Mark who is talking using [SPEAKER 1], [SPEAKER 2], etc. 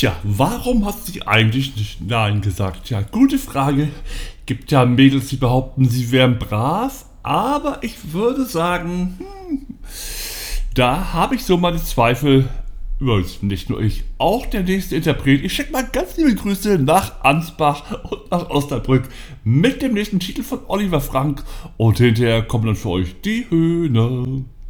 [SPEAKER 1] Tja, warum hat sie eigentlich nicht Nein gesagt? Ja, gute Frage. Gibt ja Mädels, die behaupten, sie wären brav, aber ich würde sagen, da habe ich so meine Zweifel. Übrigens, nicht nur ich, auch der nächste Interpret. Ich schicke mal ganz liebe Grüße nach Ansbach und nach Osnabrück mit dem nächsten Titel von Oliver Frank. Und hinterher kommen dann für euch die Höhner.